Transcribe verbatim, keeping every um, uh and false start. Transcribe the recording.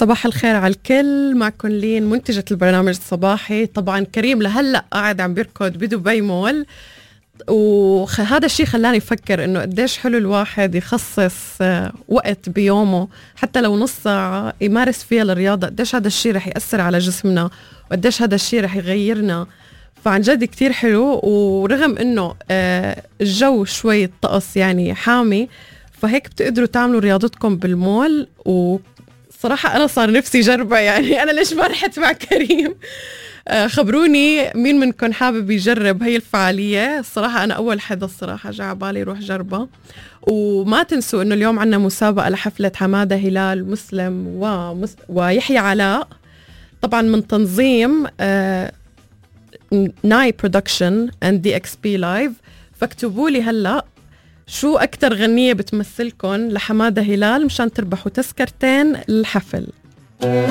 صباح الخير على الكل، معكم لين منتجة البرنامج الصباحي. طبعا كريم لهلأ قاعد عم بيركض بدبي مول، وهذا الشيء خلاني أفكر إنه قديش حلو الواحد يخصص وقت بيومه حتى لو نص ساعة يمارس فيها الرياضة. قديش هذا الشيء رح يأثر على جسمنا وقديش هذا الشيء رح يغيرنا. فعن جد كتير حلو، ورغم إنه الجو شوي الطقس يعني حامي، فهيك بتقدروا تعملوا رياضتكم بالمول. وصراحة أنا صار نفسي جربة، يعني أنا ليش ما رحت مع كريم؟ خبروني مين منكم حابب يجرب هاي الفعالية. الصراحة أنا أول حدا الصراحة جاء على بالي روح جربة. وما تنسوا إنه اليوم عنا مسابقة لحفلة حمادة هلال مسلم ومس... ويحيى علاء، طبعا من تنظيم آه... ناي برودكشن اند دي اكس بي لايف. فاكتبوا لي هلا شو أكتر غنية بتمثلكن لحمادة هلال مشان تربحوا تذكرتين للحفل.